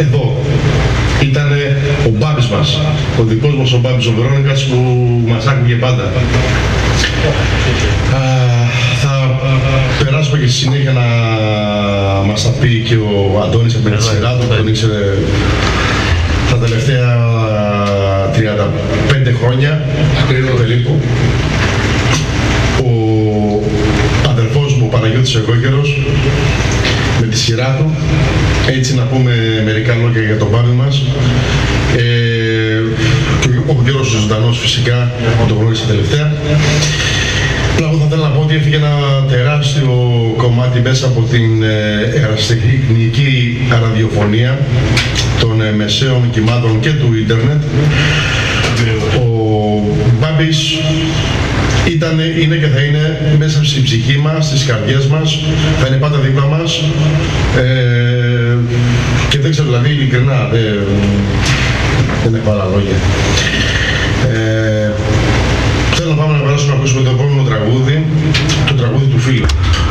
εδώ ήταν ο Μπάμπης μας, ο δικός μας ο Μπάμπης ο Βερόνικας που μας άκουγε πάντα. Θα περάσουμε και στη συνέχεια να μας τα πει και ο Αντώνης από τη σειρά του, τον ήξερε τα τελευταία 35 χρόνια περίπου. Ο αδερφός μου, ο Παναγιώτης Εγώκερος, με τη σειρά του, έτσι να πούμε μερικά λόγια για τον Μπάμπη μας. Ο Γιώργος ο Ζωντανός φυσικά, το γνώρισα τελευταία. Εγώ θα ήθελα να πω ότι έφυγε ένα τεράστιο κομμάτι μέσα από την ερασιτεχνική ραδιοφωνία των μεσαίων κυμάτων και του ίντερνετ. Ο Μπάμπης είναι και θα είναι μέσα στην ψυχή μας, στις καρδιές μας, θα είναι πάντα δίπλα μας και δεν ξέρω, δηλαδή ειλικρινά, δεν έχω άλλα λόγια. Θέλω να πάμε να περάσουμε να ακούσουμε το επόμενο τραγούδι, το τραγούδι του φίλου.